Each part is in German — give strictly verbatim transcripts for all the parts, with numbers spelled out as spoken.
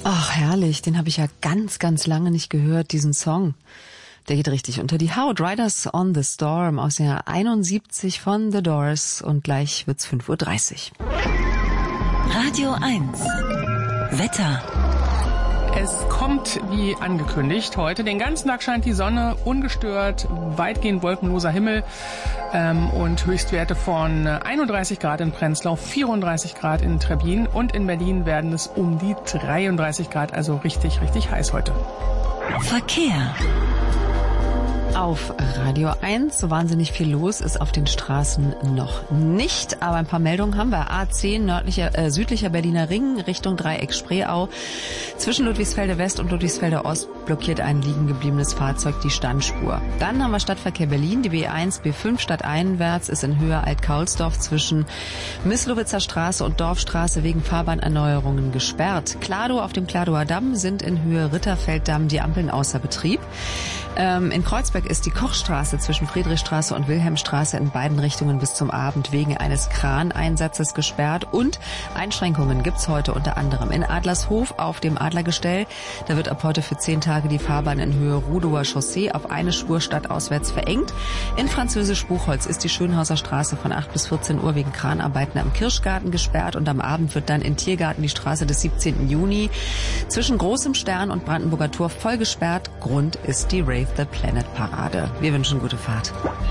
Ach, herrlich. Den habe ich ja ganz, ganz lange nicht gehört, diesen Song. Der geht richtig unter die Haut. Riders on the Storm aus dem Jahr einundsiebzig von The Doors. Und gleich wird's fünf Uhr dreißig. Radio eins. Wetter. Es kommt wie angekündigt heute. Den ganzen Tag scheint die Sonne ungestört, weitgehend wolkenloser Himmel ähm, und Höchstwerte von einunddreißig Grad in Prenzlau, vierunddreißig Grad in Trebbin und in Berlin werden es um die dreiunddreißig Grad, also richtig, richtig heiß heute. Verkehr. Auf Radio eins, so wahnsinnig viel los ist auf den Straßen noch nicht, aber ein paar Meldungen haben wir. A zehn, nördlicher, äh, südlicher Berliner Ring, Richtung Dreieck Spreeau. Zwischen Ludwigsfelde West und Ludwigsfelde Ost blockiert ein liegen gebliebenes Fahrzeug die Standspur. Dann haben wir Stadtverkehr Berlin, die B eins, B fünf stadteinwärts ist in Höhe Alt-Kaulsdorf zwischen Misslowitzer Straße und Dorfstraße wegen Fahrbahnerneuerungen gesperrt. Kladow auf dem Kladower Damm sind in Höhe Ritterfelddamm die Ampeln außer Betrieb. Ähm, in Kreuzberg ist die Kochstraße zwischen Friedrichstraße und Wilhelmstraße in beiden Richtungen bis zum Abend wegen eines Kraneinsatzes gesperrt. Und Einschränkungen gibt's heute unter anderem in Adlershof auf dem Adlergestell. Da wird ab heute für zehn Tage die Fahrbahn in Höhe Rudower Chaussee auf eine Spur stadtauswärts verengt. In Französisch-Buchholz ist die Schönhauser Straße von acht bis vierzehn Uhr wegen Kranarbeiten am Kirschgarten gesperrt. Und am Abend wird dann in Tiergarten die Straße des siebzehnten Juni zwischen Großem Stern und Brandenburger Tor voll gesperrt. Grund ist die Rave the Planet Parade. Wir wünschen gute Fahrt.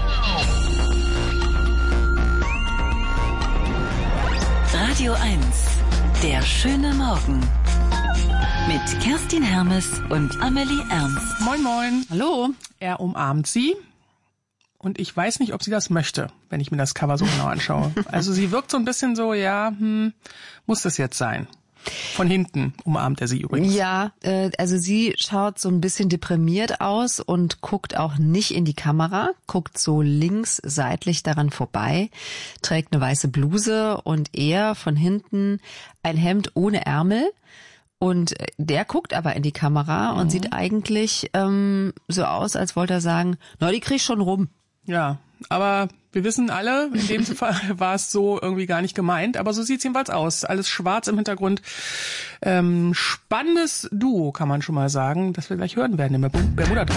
Radio eins. Der schöne Morgen. Mit Kerstin Hermes und Amelie Ernst. Moin, moin. Hallo. Er umarmt sie. Und ich weiß nicht, ob sie das möchte, wenn ich mir das Cover so genau anschaue. Also sie wirkt so ein bisschen so, ja, hm, muss das jetzt sein? Von hinten umarmt er sie übrigens. Ja, äh, also sie schaut so ein bisschen deprimiert aus und guckt auch nicht in die Kamera, guckt so links seitlich daran vorbei, trägt eine weiße Bluse und er von hinten ein Hemd ohne Ärmel. Und der guckt aber in die Kamera mhm. und sieht eigentlich ähm, so aus, als wollte er sagen, na, die krieg ich schon rum. Ja, aber wir wissen alle, in dem Fall war es so irgendwie gar nicht gemeint, aber so sieht es jedenfalls aus. Alles schwarz im Hintergrund. Ähm, spannendes Duo, kann man schon mal sagen, das wir gleich hören werden im Bermuda